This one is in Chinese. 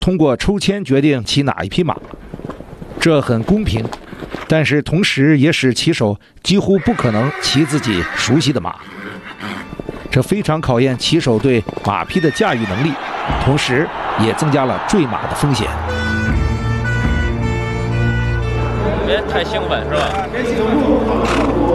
通过抽签决定骑哪一匹马，这很公平，但是同时也使骑手几乎不可能骑自己熟悉的马。这非常考验骑手对马匹的驾驭能力，同时也增加了坠马的风险。 别太兴奋，是吧？